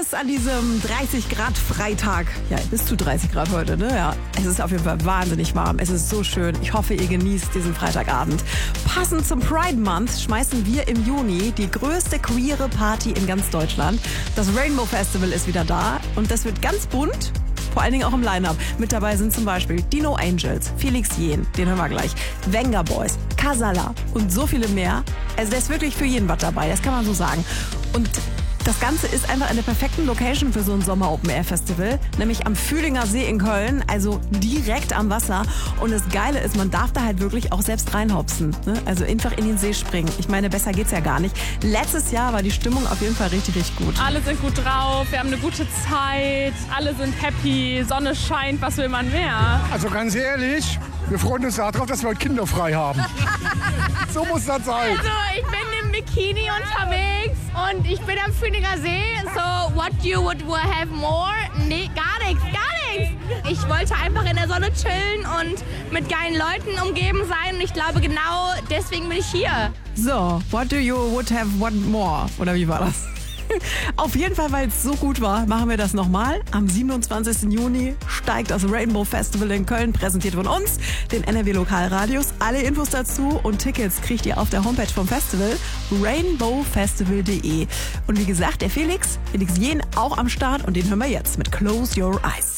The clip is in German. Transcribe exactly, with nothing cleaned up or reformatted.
Schönes an diesem dreißig Grad Freitag. Ja, bis zu dreißig Grad heute, ne? Ja, es ist auf jeden Fall wahnsinnig warm. Es ist so schön. Ich hoffe, ihr genießt diesen Freitagabend. Passend zum Pride Month schmeißen wir im Juni die größte queere Party in ganz Deutschland. Das Rainbow Festival ist wieder da und das wird ganz bunt. Vor allen Dingen auch im Line-Up. Mit dabei sind zum Beispiel die No Angels, Felix Jähn, den hören wir gleich, Venga Boys, Casala und so viele mehr. Also da ist wirklich für jeden was dabei, das kann man so sagen. Und das Ganze ist einfach in der perfekten Location für so ein Sommer-Open-Air-Festival, nämlich am Fühlinger See in Köln, also direkt am Wasser. Und das Geile ist, man darf da halt wirklich auch selbst reinhopsen, ne? Also einfach in den See springen. Ich meine, besser geht's ja gar nicht. Letztes Jahr war die Stimmung auf jeden Fall richtig, richtig gut. Alle sind gut drauf, wir haben eine gute Zeit, alle sind happy, Sonne scheint, was will man mehr? Also ganz ehrlich, wir freuen uns darauf, dass wir heute kinderfrei haben. So muss das sein. Also ich bin im Bikini unterwegs und ich bin am Fühlinger See. So, what you would have more? Nee, gar nichts, gar nichts. Ich wollte einfach in der Sonne chillen und mit geilen Leuten umgeben sein. Und ich glaube, genau deswegen bin ich hier. So, what do you would have want more? Oder wie war das? Auf jeden Fall, weil es so gut war, machen wir das nochmal. Am siebenundzwanzigsten Juni steigt das Rainbow Festival in Köln, präsentiert von uns, den N R W Lokalradios. Alle Infos dazu und Tickets kriegt ihr auf der Homepage vom Festival, rainbow festival punkt de. Und wie gesagt, der Felix, Felix Jähn, auch am Start und den hören wir jetzt mit Close Your Eyes.